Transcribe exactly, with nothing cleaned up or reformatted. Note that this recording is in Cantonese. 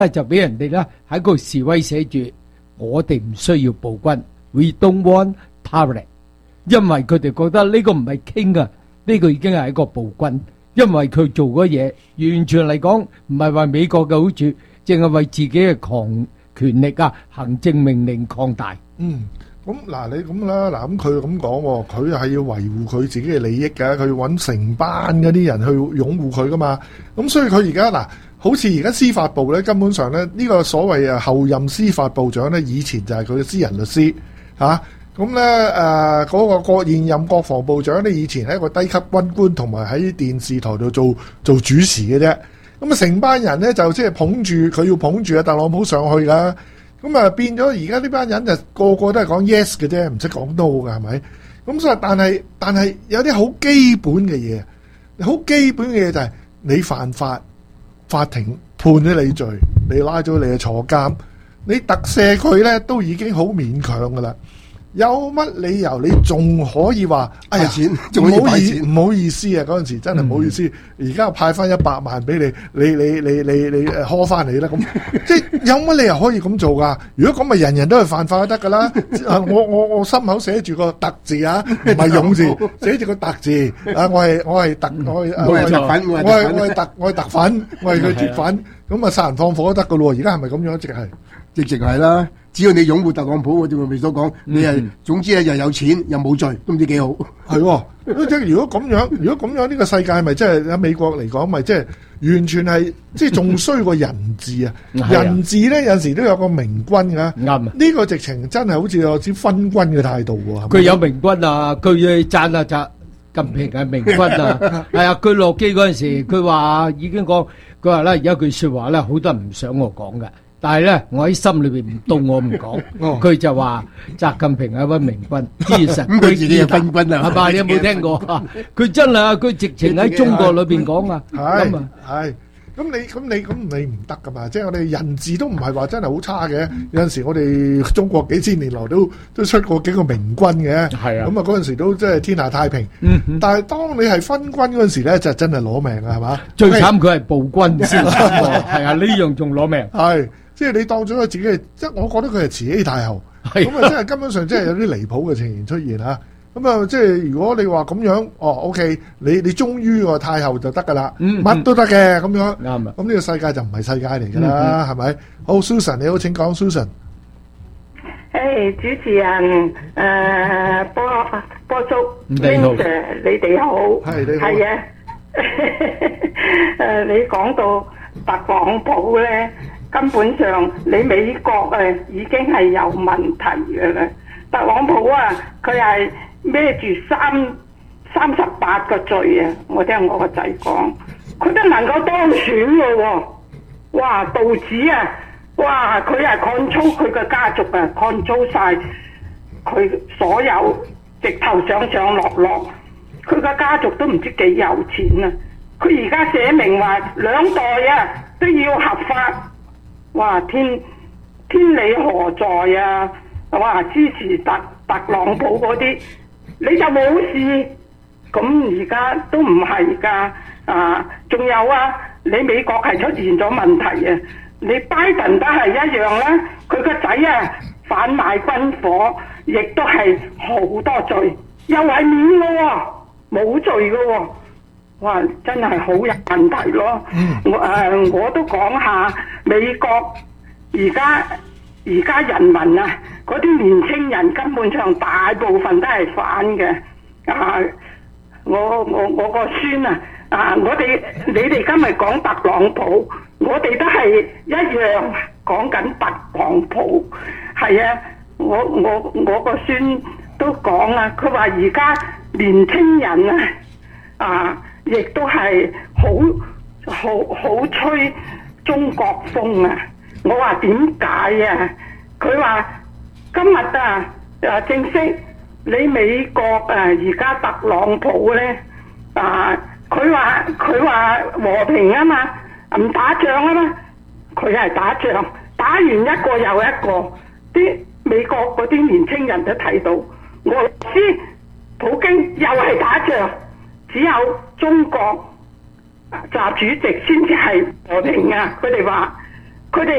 就俾人哋咧喺個示威寫住，我哋唔需要暴君 ，We don't want tyranny，因為佢哋覺得呢個唔係 king 啊，呢個已經係一個暴君，因為佢做嘅嘢完全嚟講唔係為美國嘅好處，淨係為自己嘅強權力啊、行政命令擴大。 嗯。咁嗱，你咁啦，嗱咁佢咁講，佢係要維護佢自己嘅利益嘅，佢要揾成班嗰啲人去擁護佢噶嘛。咁所以佢而家嗱，好似而家司法部咧，根本上咧呢個所謂啊後任司法部長咧，以前就係佢嘅私人律師嚇。咁咧誒嗰個國現任國防部長咧，以前係一個低級軍官，同埋喺電視台度做做主持嘅啫。咁啊，成班人咧就即係捧住佢要捧住阿特朗普上去噶。咁啊，變咗而家呢班人就個個都係講 yes 嘅啫，唔識講 no 嘅，係咪？咁所以但係但係有啲好基本嘅嘢，好基本嘅嘢就係你犯法，法庭判咗你罪，你拉咗你去坐監，你特赦佢咧都已經好勉強噶啦。有乜理由你仲可以話哎呀錢，仲唔好意唔好意思啊？嗰陣時真係唔好意思，而家、嗯、派翻一百萬俾你，你你你你你誒呵翻嚟啦咁，即係有乜理由可以咁做噶？如果咁咪人人都係犯法都得噶啦。我我我心口寫住個特字啊，唔係勇字，寫住個特字啊！我係我係特我係我係特粉，我係我係特我係特粉，我係佢鐵粉，咁啊殺人放火都得噶咯。而家係咪咁樣？即係直直係啦。只要你擁護特朗普，我正如你所講，你係總之咧又有錢又冇罪，都唔知幾好。 係喎，即係如果咁樣，如果咁樣呢個世界咪即係喺美國嚟講，咪即係完全係即係仲衰過人治啊！人治咧有時都有個明君㗎。啱啊！呢個直情真係好似有啲昏君嘅態度喎。 佢有明君啊，佢讚啊習近平係明君啊。係啊，佢落機嗰陣時，佢話已經講，佢話咧有一句説話咧，好多人唔想我講嘅。但係咧，我喺心裏邊唔到我唔講，佢就話習近平係一位明君，其實佢自己係昏君啊， 係嘛？你有冇聽過啊？佢真係啊！佢直情喺中國裏邊講啊， 係係。咁你咁你咁你唔得噶嘛？即係我哋人治都唔係話真係好差嘅。有陣時我哋中國幾千年來都都出過幾個明君嘅。係啊。咁啊嗰陣時都即係天下太平。嗯。但係當你係昏君嗰陣時咧，就真係攞命啊，係嘛？ 最慘佢係暴君先。係啊，呢樣仲攞命。 係。即係你當咗佢自己係，即係我覺得佢係慈禧太后，咁啊，即係根本上即係有啲離譜嘅情形出現嚇。咁啊，即係如果你話咁樣，哦 ，OK，你你忠於個太后就得㗎啦，乜都得嘅咁樣。啱啊。咁呢個世界就唔係世界嚟㗎啦，係咪？好 ，Susan 你好，請講 Susan。 誒，主持人誒波波叔， 你好， 你哋好， 係你好， 係啊。誒，你講到特朗普咧。根本上，你美國啊已經係有問題嘅啦。特朗普啊，佢係孭住三三十八個罪啊！我聽我個仔講，佢都能夠當選嘅喎。哇，道指啊，哇，佢係 control 佢嘅家族啊 control 晒佢所有，直頭上上落落，佢嘅家族都唔知幾有錢啊！佢而家寫明話兩代啊都要合法。哇！天天理何在啊？哇！支持特特朗普嗰啲，你就冇事。咁而家都唔係㗎啊！仲有啊，你美國係出現咗問題啊！你拜登都係一樣啦，佢個仔啊販賣軍火，亦都係好多罪，又係免嘅喎，冇罪嘅喎。哇！真係好有問題咯。我誒、呃、我都講下美國而家而家人民啊，嗰啲年青人根本上大部分都係反嘅。啊，我我我個孫啊，啊，我哋你哋今日講特朗普，我哋都係一樣講緊特朗普。係啊，我我我個孫都講啊，佢話而家年青人啊，啊。亦都係好好好吹中國風啊！我話點解啊？佢話今日啊，啊正式你美國啊，而家特朗普咧啊，佢話佢話和平啊嘛，唔打仗啊嘛，佢係打仗，打完一個又一個，啲美國嗰啲年青人都睇到，俄羅斯普京又係打仗。只有中國習主席先至係和平啊！佢哋話佢哋